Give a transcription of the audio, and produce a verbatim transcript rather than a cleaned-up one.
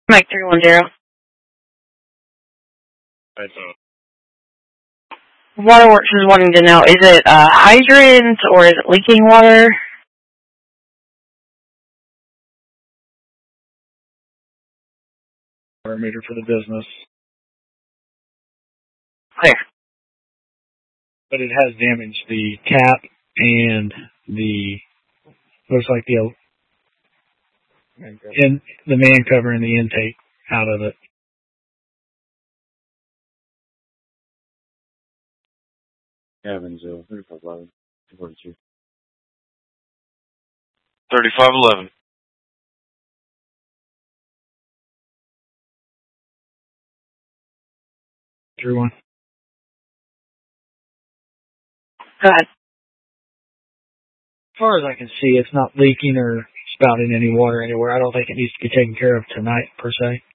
Mike three one zero. Right. Waterworks is wanting to know, is it uh, hydrants or is it leaking water? Water meter for the business. Clear. But it has damaged the cap and the, looks like the, in, the man cover and the intake out of it. Evansville, thirty-five eleven, two forty-two. thirty-five eleven. three one. Go ahead. As far as I can see, it's not leaking or spouting any water anywhere. I don't think it needs to be taken care of tonight, per se.